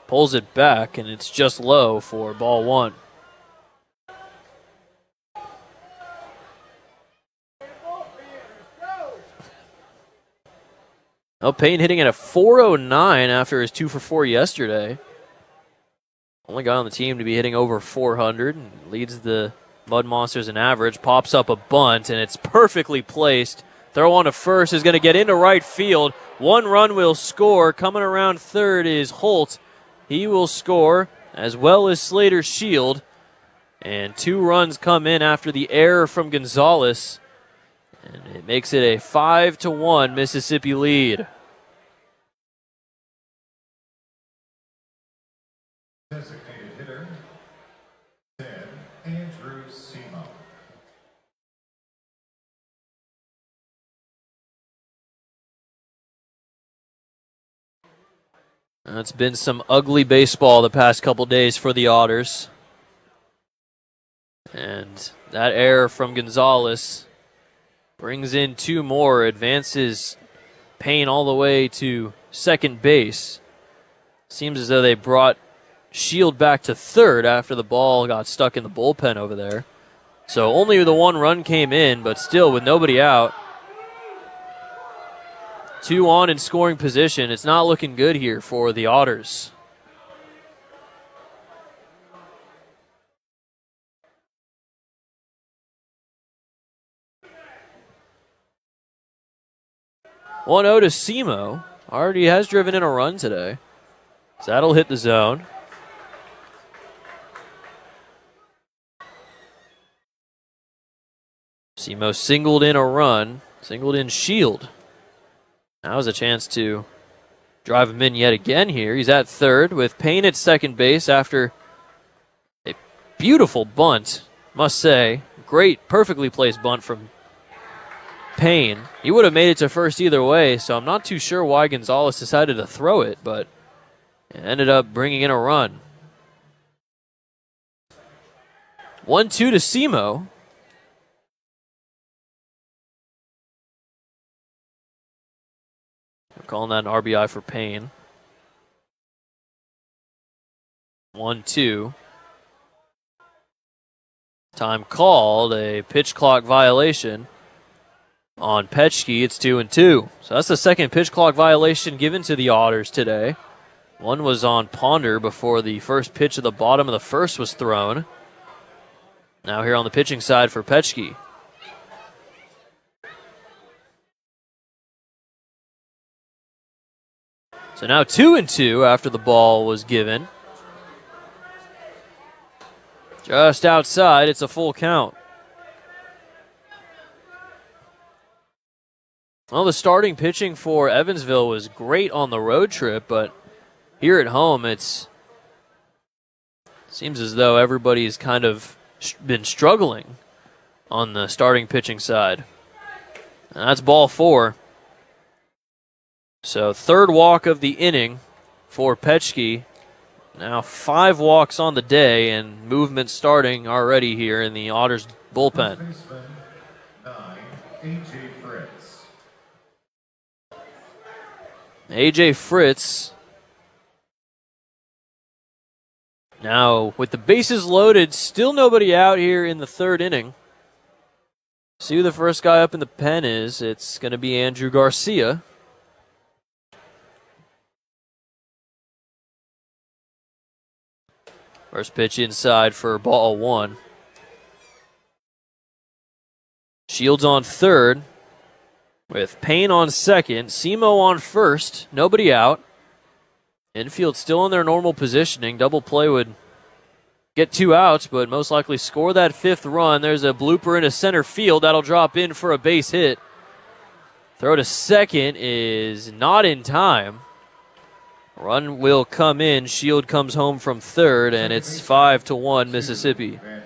Pulls it back, and it's just low for ball one. Oh, Payne hitting at a .409 after his 2 for 4 yesterday. Only guy on the team to be hitting over 400 and leads the Mud Monsters in average. Pops up a bunt, and it's perfectly placed. Throw on to first is going to get into right field. 1 run will score. Coming around third is Holt. He will score, as well as Slater Shield. And 2 runs come in after the error from Gonzalez. And it makes it a 5-1 Mississippi lead. Designated hitter, Ted Andrew Semo. It's been some ugly baseball the past couple days for the Otters. And that error from Gonzalez brings in 2 more, advances Payne all the way to second base. Seems as though they brought Shield back to third after the ball got stuck in the bullpen over there. So only the 1 run came in, but still with nobody out. 2 on in scoring position. It's not looking good here for the Otters. One 0 to Semo. Already has driven in a run today. So that'll hit the zone. Semo singled in a run. Singled in Shield. Now has a chance to drive him in yet again here. He's at third with Payne at second base after a beautiful bunt, must say. Great, perfectly placed bunt from Payne. He would have made it to first either way, so I'm not too sure why Gonzalez decided to throw it, but it ended up bringing in a run. 1-2 to Semo. We're calling that an RBI for Payne. 1-2. Time called, a pitch clock violation. On Petschke, it's 2-2. So that's the second pitch clock violation given to the Otters today. One was on Ponder before the first pitch of the bottom of the first was thrown. Now here on the pitching side for Petschke. So now 2-2 after the ball was given. Just outside, it's a full count. Well, the starting pitching for Evansville was great on the road trip, but here at home, it seems as though everybody's kind of been struggling on the starting pitching side. And that's ball 4. So third walk of the inning for Petschke. Now 5 walks on the day and movement starting already here in the Otters bullpen. 9, A.J. Fritz. A.J. Fritz. Now, with the bases loaded, still nobody out here in the third inning. See who the first guy up in the pen is. It's going to be Andrew Garcia. First pitch inside for ball 1. Shields on third. With Payne on second, Semo on first, nobody out. Infield still in their normal positioning. Double play would get 2 outs, but most likely score that 5th run. There's a blooper into center field. That'll drop in for a base hit. Throw to second is not in time. Run will come in. Shield comes home from third, and it's 5-1 Mississippi.